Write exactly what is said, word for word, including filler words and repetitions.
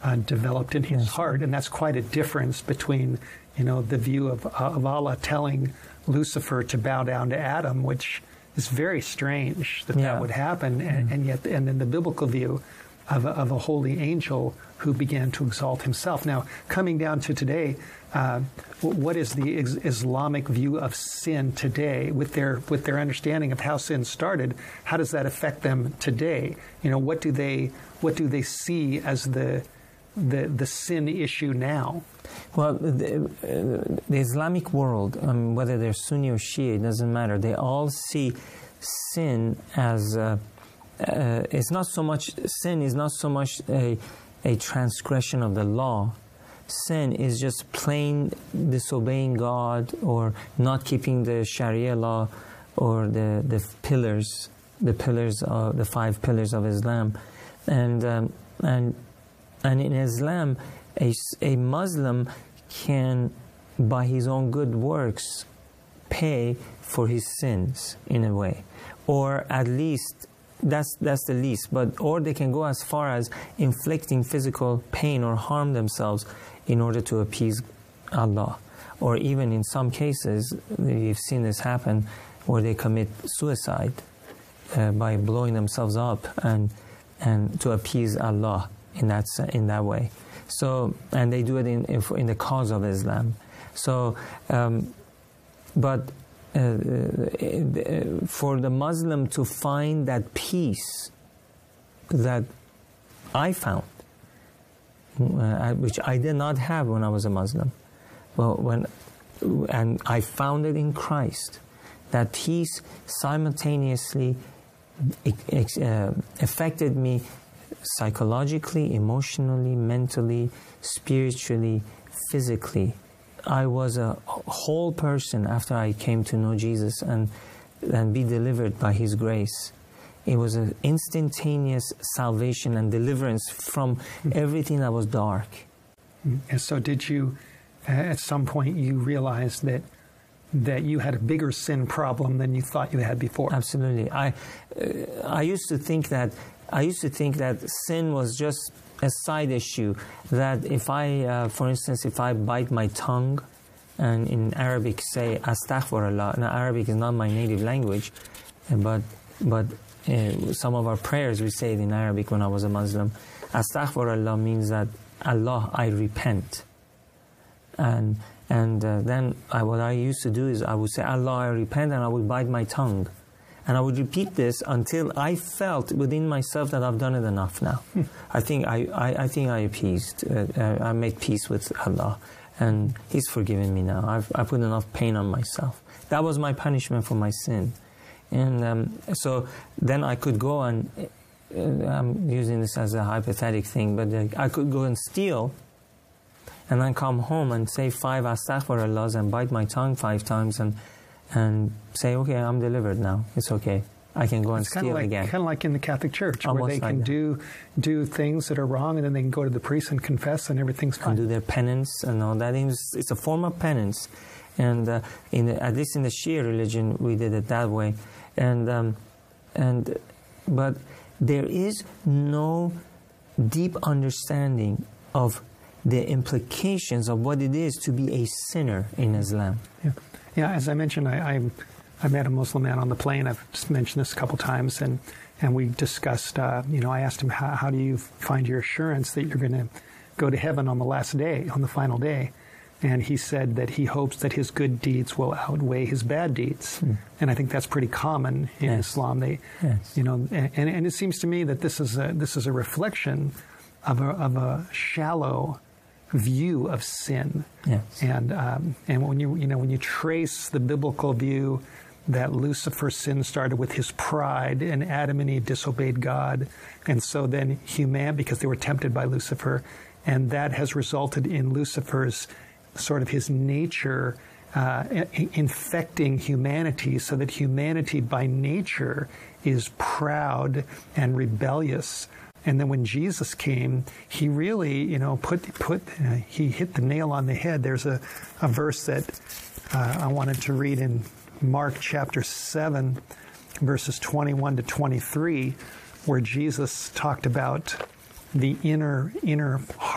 uh, developed in his Yes. heart. And that's quite a difference between, you know, the view of, of Allah telling Lucifer to bow down to Adam, which is very strange that Yeah. that would happen. And, and yet, and then the biblical view of a, of a holy angel who began to exalt himself. Now, coming down to today, uh, what is the is- Islamic view of sin today, with their with their understanding of how sin started? How does that affect them today? You know, what do they what do they see as the the the sin issue now? Well, the, uh, the Islamic world, um, whether they're Sunni or Shia, it doesn't matter. They all see sin as uh, uh, it's not so much sin is not so much a a transgression of the law. Sin is just plain disobeying God or not keeping the Sharia law or the the pillars, the pillars of the five pillars of Islam, and um, and and in Islam, a a Muslim can, by his own good works, pay for his sins in a way, or at least that's that's the least. But or they can go as far as inflicting physical pain or harm themselves in order to appease Allah, or even in some cases, we've seen this happen, where they commit suicide uh, by blowing themselves up and and to appease Allah in that in that way. So, and they do it in in the cause of Islam. So, um, but uh, uh, for the Muslim to find that peace that I found, uh, which I did not have when I was a Muslim, well, when and I found it in Christ, that peace simultaneously uh, affected me psychologically, emotionally, mentally, spiritually, physically. I was a whole person after I came to know Jesus and and be delivered by His grace. It was an instantaneous salvation and deliverance from everything that was dark. And so did you, at some point, you realized that that you had a bigger sin problem than you thought you had before? Absolutely. I uh, I used to think that I used to think that sin was just a side issue. That if I, uh, for instance, if I bite my tongue, and in Arabic say astaghfirullah. Now, Arabic is not my native language, but but uh, some of our prayers we say it in Arabic when I was a Muslim. Astaghfirullah means that Allah, I repent. And and uh, then I, what I used to do is I would say Allah, I repent, and I would bite my tongue. And I would repeat this until I felt within myself that I've done it enough now. Hmm. I think I, I, I think I appeased. Uh, uh, I made peace with Allah. And He's forgiven me now. I've I put enough pain on myself. That was my punishment for my sin. And um, so then I could go and, uh, I'm using this as a hypothetical thing, but uh, I could go and steal and then come home and say five astaghfirullahs and bite my tongue five times and and say, okay, I'm delivered now. It's okay. I can go and it's steal like, again. Kind of like in the Catholic Church, Almost where they like can that. do do things that are wrong, and then they can go to the priest and confess, and everything's fine. And do their penance and all that. It's, it's a form of penance. And uh, in the, at least in the Shia religion, we did it that way. And um, and but there is no deep understanding of the implications of what it is to be a sinner in Islam. Yeah, yeah. As I mentioned, I, I I met a Muslim man on the plane. I've just mentioned this a couple times, and and we discussed. Uh, you know, I asked him, how, how do you find your assurance that you're going to go to heaven on the last day, on the final day? And he said that he hopes that his good deeds will outweigh his bad deeds. Mm. And I think that's pretty common in yes. Islam. They, yes. you know, and, and it seems to me that this is a this is a reflection of a of a shallow view of sin. Yes. And um, and when you you know when you trace the biblical view that Lucifer's sin started with his pride, and Adam and Eve disobeyed God, and so then human because they were tempted by Lucifer, and that has resulted in Lucifer's sort of his nature uh, infecting humanity, so that humanity by nature is proud and rebellious. And then when Jesus came, he really, you know, put put uh, he hit the nail on the head. There's a, a verse that uh, I wanted to read in Mark chapter seven, verses twenty-one to twenty-three, where Jesus talked about the inner inner heart.